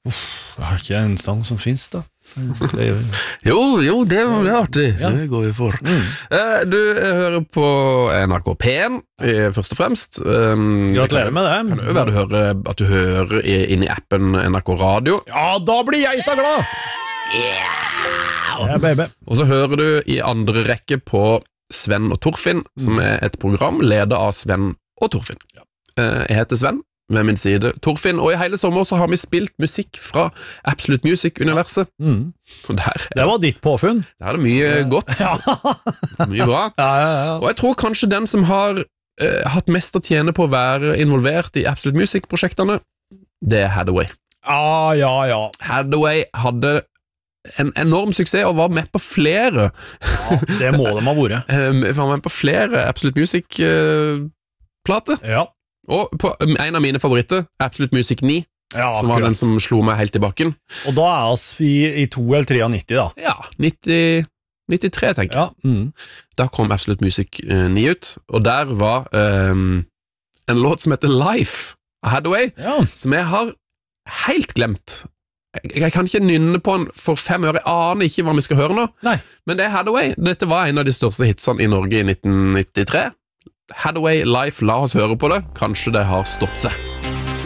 Jeg har ikke en sang som finnes da. Jo, det var artig. Ja. Det går vi for. Du hører på NRK P1 først og fremst. Gratulerer med det. Kan det jo være at du hører inn i appen NRK Radio. Ja, da blir jeg da glad! Yeah, baby. Og så hører du i andre rekke på Sven og Torfinn, som et program ledet av Sven og Torfinn. Jeg heter Sven, ved min side Torfinn, og i hele sommer så har vi spilt musikk fra Absolute Music-universet. Det var ditt påfunn. Der er det mye godt. Mye bra. Ja. Og jeg tror kanskje den som har hatt mest å tjene på å være involvert i Absolute Music-prosjektene, det er Hathaway. Ja. Hathaway hadde en enorm suksess og var med på flere. Det må de ha vært. Var med på flere Absolute Music-plater. Ja. Og på en av mine favoritter, Absolute Music 9, som var den som slo meg helt i bakken. Og da vi i 2 eller 93 da. Ja, 93 tenker jeg. Da kom Absolute Music 9 ut, og der var en låt som heter Life av Hathaway, som jeg har helt glemt. Jeg kan ikke nynne på den for 5 år, jeg aner ikke hva vi skal høre nå. Nei. Men det er Hathaway. Dette var en av de største hitsene i Norge i 1993. Hathaway Life, la oss høre på det. Kanskje det har stått seg.